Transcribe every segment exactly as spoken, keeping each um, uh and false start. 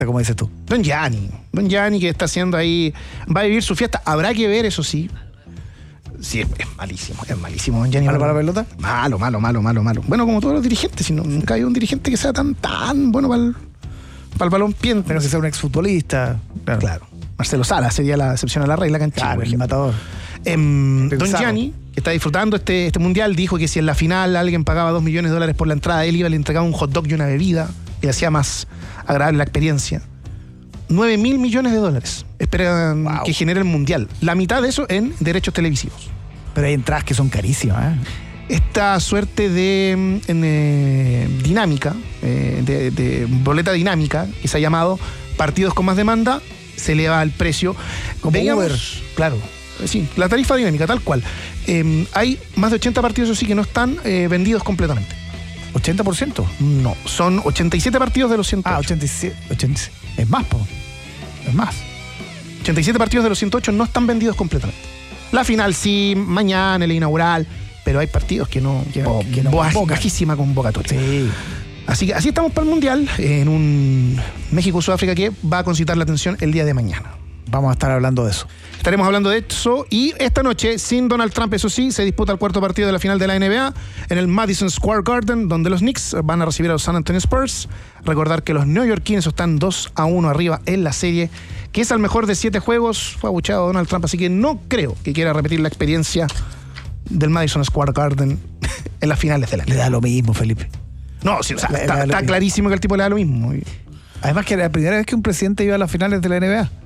como dices tú. Don Gianni. Don Gianni que está haciendo ahí, va a vivir su fiesta. Habrá que ver, eso sí. Sí, es, es malísimo, es malísimo Don Gianni. ¿Malo para la pelota? Malo, malo, malo, malo, malo. Bueno, como todos los dirigentes, si no, nunca hay un dirigente que sea tan, tan bueno para el, para el balón piento. Menos que sea un exfutbolista. Claro. claro. Marcelo Sala sería la excepción a la regla cancha. Claro, el matador. Eh, Don Gianni, que está disfrutando este, este mundial, dijo que si en la final alguien pagaba dos millones de dólares por la entrada, él iba y le entregaba un hot dog y una bebida y le hacía más agradable la experiencia. nueve mil millones de dólares esperan wow. que genere el mundial. La mitad de eso en derechos televisivos. Pero hay entradas que son carísimas, ¿eh? Esta suerte de en, eh, dinámica, eh, de, de boleta dinámica, que se ha llamado partidos con más demanda, se eleva el precio. Como Veíamos, Uber. Claro. Sí, la tarifa dinámica, tal cual. Eh, hay más de ochenta partidos, eso sí, que no están eh, vendidos completamente. ¿ochenta por ciento? No, son ochenta y siete partidos de los ciento ocho. Ah, ochenta y siete, ochenta y siete. Es más, po. Es más. ochenta y siete partidos de los ciento ocho no están vendidos completamente. La final sí, mañana, el inaugural, pero hay partidos que no... Que, oh, que no bajísima convocatoria. Sí. Así que así estamos para el Mundial, en un México-Sudáfrica que va a concitar la atención el día de mañana. Vamos a estar hablando de eso. Estaremos hablando de eso y esta noche, sin Donald Trump, eso sí, se disputa el cuarto partido de la final de la N B A en el Madison Square Garden, donde los Knicks van a recibir a los San Antonio Spurs. Recordar que los neoyorquinos están dos a uno arriba en la serie, que es al mejor de siete juegos. Fue abucheado Donald Trump, así que no creo que quiera repetir la experiencia del Madison Square Garden en las finales de la N B A. Le da lo mismo, Felipe. No, sí, o sea, le, está, le está clarísimo que el tipo le da lo mismo. Además que era la primera vez que un presidente iba a las finales de la N B A.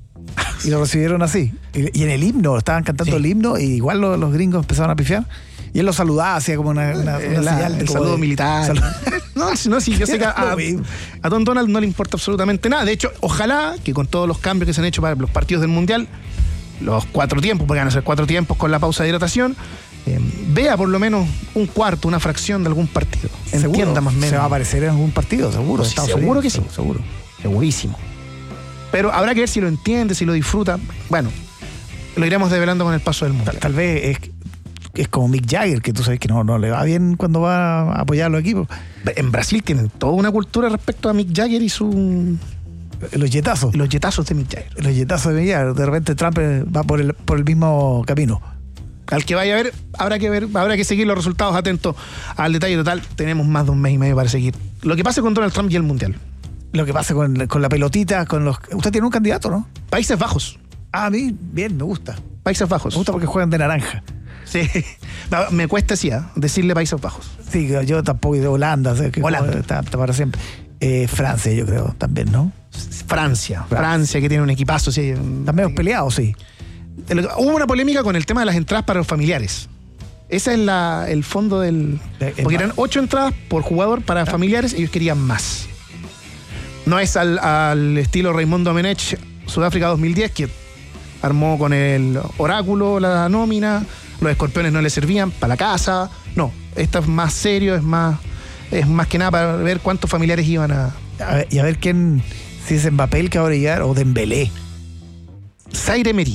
Y lo recibieron así. Y, y en el himno, estaban cantando sí. el himno, y igual los, los gringos empezaron a pifiar. Y él lo saludaba, hacía como una, una, eh, una la, señal. El saludo de, militar. Sal... no, no, sí, yo sé que a, a Don Donald no le importa absolutamente nada. De hecho, ojalá que con todos los cambios que se han hecho para los partidos del Mundial, los cuatro tiempos, porque van a ser cuatro tiempos con la pausa de hidratación, eh, vea por lo menos un cuarto, una fracción de algún partido. Entienda más o menos. Se va a aparecer en algún partido, seguro. Sí, seguro Unidos, que sí. Seguro. Segurísimo. Pero habrá que ver si lo entiende, si lo disfruta. Bueno, lo iremos develando con el paso del Mundial. Tal, tal vez es, es como Mick Jagger, que tú sabes que no, no le va bien cuando va a apoyar a los equipos. En Brasil tienen toda una cultura respecto a Mick Jagger y su... Los yetazos. Los yetazos de Mick Jagger. Los yetazos de Mick Jagger. De repente Trump va por el, por el mismo camino. Al que vaya a ver, habrá que ver, habrá que seguir los resultados, atentos al detalle total. Tenemos más de un mes y medio para seguir lo que pase con Donald Trump y el Mundial. Lo que pasa con, con la pelotita, con los... Usted tiene un candidato, ¿no? Países Bajos. Ah, a mí, bien, me gusta. Países Bajos. Me gusta porque juegan de naranja. Sí. Me cuesta, sí, ¿eh? decirle Países Bajos. Sí, yo tampoco, de Holanda. ¿sí? Que Holanda. Está, está para siempre. Eh, Francia, yo creo, también, ¿no? Francia. Francia, Francia que tiene un equipazo, sí. También peleados, sí. Hubo una polémica con el tema de las entradas para los familiares. Ese es la, el fondo del... De, porque eran ocho entradas por jugador para ¿Ah? familiares, ellos querían más. No es al, al estilo Raimundo Domenech, Sudáfrica dos mil diez, que armó con el oráculo la nómina, los escorpiones no le servían para la casa. No, esto es más serio, es más es más que nada para ver cuántos familiares iban a... a ver, y a ver quién, si es Mbappé el que va a brillar o Dembélé. Zaire Emery.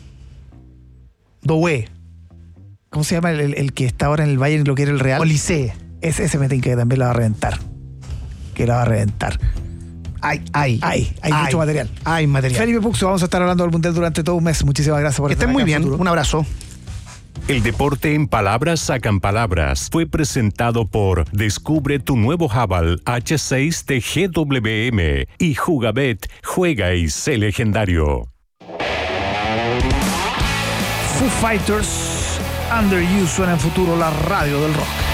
Doué. ¿Cómo se llama el, el, el que está ahora en el Bayern y lo quiere el Real? Olise. Ese, ese me tiene que también la va a reventar. Que la va a reventar. Hay, hay, hay, hay, hay mucho material. Hay material. Felipe Puxo, vamos a estar hablando del Mundial durante todo un mes. Muchísimas gracias por que estar estén muy bien. Futuro. Un abrazo. El deporte en palabras sacan palabras. Fue presentado por Descubre tu nuevo Haval H seis de G W M y Jugabet. Juega y sé legendario. Foo Fighters, Under You suena en Futuro, la radio del rock.